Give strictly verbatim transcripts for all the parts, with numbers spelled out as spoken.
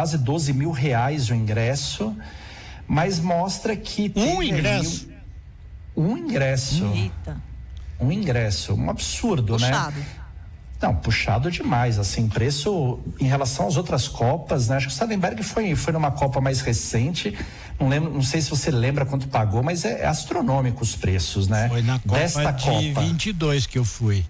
quase doze mil reais o ingresso, mas mostra que um ingresso ali, um ingresso Eita. um ingresso, um absurdo, puxado. né? Não, puxado demais, assim, preço em relação às outras Copas, né? Acho que o Salemberg foi, foi numa Copa mais recente, não lembro, não sei se você lembra quanto pagou, mas é, é astronômico os preços, né? Foi na Copa Desta de Copa. vinte e dois que eu fui.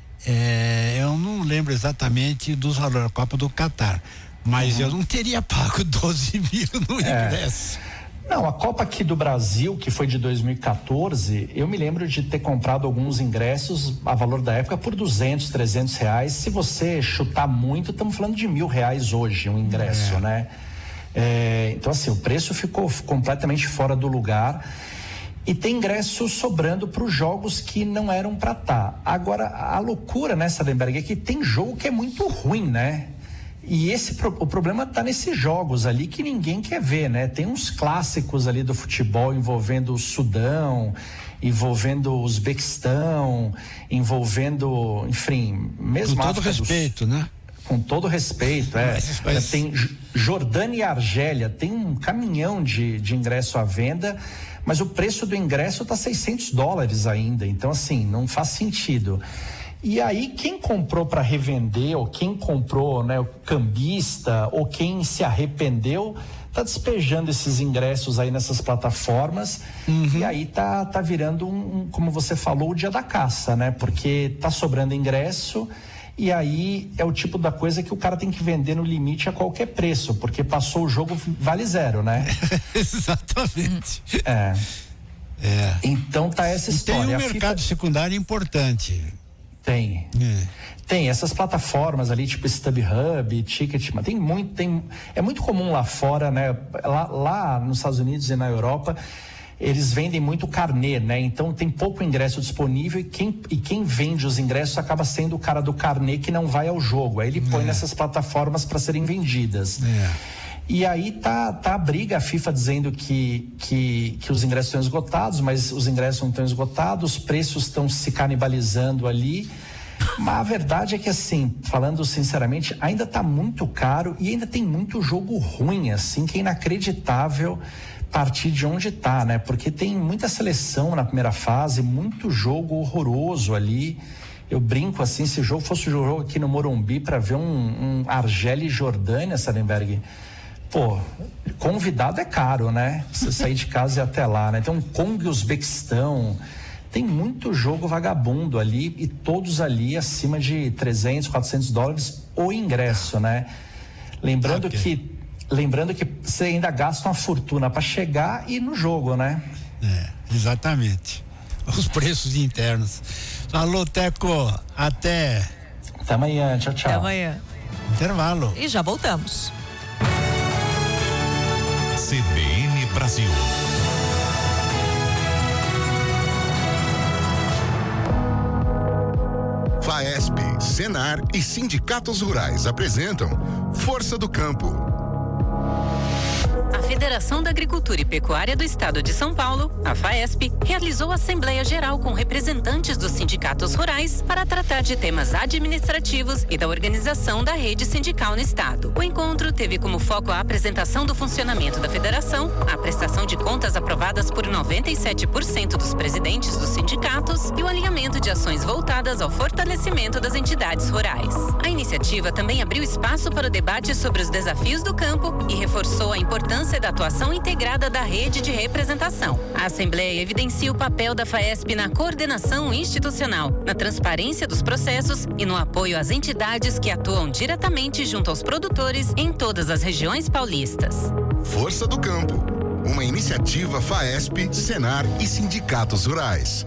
É, eu não lembro exatamente dos valores da Copa do Catar, mas uhum. eu não teria pago doze mil no é. ingresso. Não, a Copa aqui do Brasil, que foi de dois mil e quatorze, eu me lembro de ter comprado alguns ingressos a valor da época por duzentos, trezentos reais. Se você chutar muito, estamos falando de mil reais hoje um ingresso, é. né? É, então assim, o preço ficou completamente fora do lugar e tem ingresso sobrando para os jogos que não eram para estar. Agora, a loucura, né, Salemberg, é que tem jogo que é muito ruim, né? E esse, o problema está nesses jogos ali que ninguém quer ver, né? Tem uns clássicos ali do futebol envolvendo o Sudão, envolvendo o Uzbequistão, envolvendo, enfim, mesmo com todo respeito, do... né? Com todo respeito, é. Mas, mas... Tem Jordânia e Argélia, tem um caminhão de, de ingresso à venda, mas o preço do ingresso está seiscentos dólares ainda, então assim, não faz sentido. E aí quem comprou para revender, ou quem comprou, né, o cambista, ou quem se arrependeu, tá despejando esses ingressos aí nessas plataformas, uhum. e aí tá, tá virando um, um, como você falou, o dia da caça, né? Porque tá sobrando ingresso, e aí é o tipo da coisa que o cara tem que vender no limite a qualquer preço, porque passou o jogo, vale zero, né? Exatamente. É. é. Então tá essa história. E tem um mercado FIFA... secundário importante. Tem. É. Tem essas plataformas ali, tipo StubHub, Ticket, tem muito, tem, é muito comum lá fora, né? Lá, lá nos Estados Unidos e na Europa, eles vendem muito carnê, né? Então tem pouco ingresso disponível e quem, e quem vende os ingressos acaba sendo o cara do carnê que não vai ao jogo. Aí ele põe é. nessas plataformas para serem vendidas. É. E aí tá, tá a briga, a FIFA dizendo que, que, que os ingressos estão esgotados, mas os ingressos não estão esgotados, os preços estão se canibalizando ali. Mas a verdade é que, assim, falando sinceramente, ainda tá muito caro e ainda tem muito jogo ruim, assim, que é inacreditável partir de onde tá, né? Porque tem muita seleção na primeira fase, muito jogo horroroso ali. Eu brinco assim, se o jogo fosse o jogo aqui no Morumbi para ver um, um Argélia e Jordânia, Salemberg, pô, convidado é caro, né? Você sair de casa e ir até lá, né? Então, Congo e Uzbequistão, tem muito jogo vagabundo ali e todos ali acima de trezentos, quatrocentos dólares o ingresso, né? Lembrando okay. que lembrando que você ainda gasta uma fortuna para chegar e ir no jogo, né? É, exatamente. Os preços internos. Alô, Teco, até até amanhã, tchau, tchau. Até amanhã. Intervalo. E já voltamos. C B N Brasil. FAESP, Senar e sindicatos rurais apresentam Força do Campo. A Federação da Agricultura e Pecuária do Estado de São Paulo, a FAESP, realizou Assembleia Geral com representantes dos sindicatos rurais para tratar de temas administrativos e da organização da rede sindical no Estado. O encontro teve como foco a apresentação do funcionamento da federação, a prestação de contas aprovadas por noventa e sete por cento dos presidentes dos sindicatos e o alinhamento de ações voltadas ao fortalecimento das entidades rurais. A iniciativa também abriu espaço para o debate sobre os desafios do campo e reforçou a importância da atuação integrada da rede de representação. A Assembleia evidencia o papel da FAESP na coordenação institucional, na transparência dos processos e no apoio às entidades que atuam diretamente junto aos produtores em todas as regiões paulistas. Força do Campo, uma iniciativa FAESP, Senar e sindicatos rurais.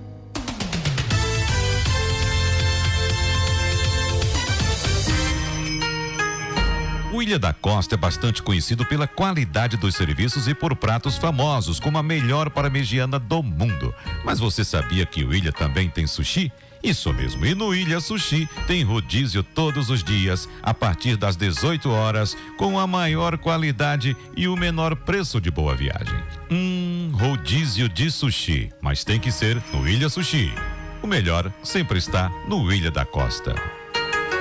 O Ilha da Costa é bastante conhecido pela qualidade dos serviços e por pratos famosos, como a melhor parmegiana do mundo. Mas você sabia que o Ilha também tem sushi? Isso mesmo, e no Ilha Sushi tem rodízio todos os dias, a partir das dezoito horas, com a maior qualidade e o menor preço de boa viagem. Hum, rodízio de sushi, mas tem que ser no Ilha Sushi. O melhor sempre está no Ilha da Costa.